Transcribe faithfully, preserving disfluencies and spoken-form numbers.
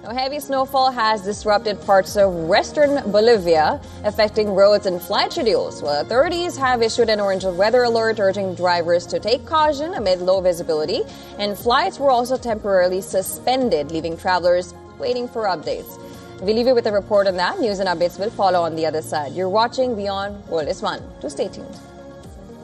Now, heavy snowfall has disrupted parts of western Bolivia, affecting roads and flight schedules. Well, authorities have issued an orange weather alert urging drivers to take caution amid low visibility, and flights were also temporarily suspended, leaving travelers waiting for updates. We leave you with a report on that. News and updates will follow on the other side. You're watching Beyond World is One. Do stay tuned.